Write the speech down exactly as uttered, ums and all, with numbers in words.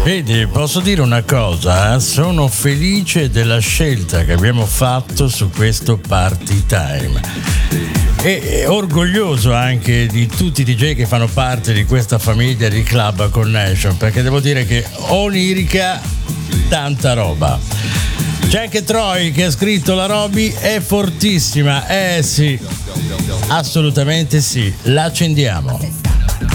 Vedi, posso dire una cosa? Sono felice della scelta che abbiamo fatto su questo Party Time. E, e orgoglioso anche di tutti i D J che fanno parte di questa famiglia di Club Connection, perché devo dire che onirica, tanta roba. C'è anche Troy che ha scritto: la Roby è fortissima. Eh sì, assolutamente sì, l'accendiamo.